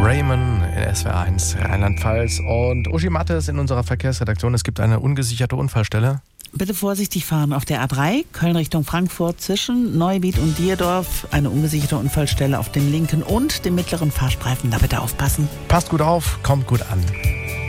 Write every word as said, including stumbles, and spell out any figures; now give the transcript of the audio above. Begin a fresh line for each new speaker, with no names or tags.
Raymond in S W R eins Rheinland-Pfalz und Uschi Mattes in unserer Verkehrsredaktion. Es gibt eine ungesicherte Unfallstelle.
Bitte vorsichtig fahren auf der A drei, Köln Richtung Frankfurt zwischen Neuwied und Dierdorf. Eine ungesicherte Unfallstelle auf dem linken und dem mittleren Fahrstreifen. Da bitte aufpassen.
Passt gut auf, kommt gut an.